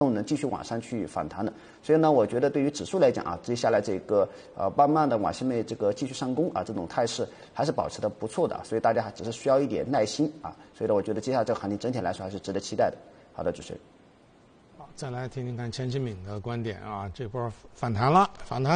能继续往上去反弹的。所以呢，我觉得对于指数来讲啊，接下来这个慢慢的往下面这个继续上攻啊，这种态势还是保持的不错的，所以大家还只是需要一点耐心啊。所以呢，我觉得接下来这个行情整体来说还是值得期待的。好的，主持人。 好，再来听听看钱其敏的观点啊，这波反弹了，反弹。